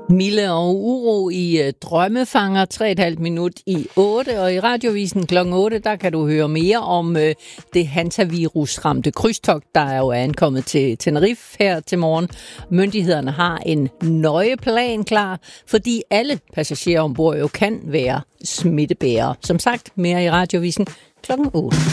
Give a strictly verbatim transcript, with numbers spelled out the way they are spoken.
Mille og uro i uh, Drømmefanger, tre og et halvt minut i otte, og i Radiovisen klokken otte, der kan du høre mere om uh, det hantavirus-ramte krydstogt, der er jo ankommet til Tenerife her til morgen. Myndighederne har en nøje plan klar, fordi alle passagerer ombord jo kan være smittebærere. Som sagt, mere i Radiovisen klokken otte.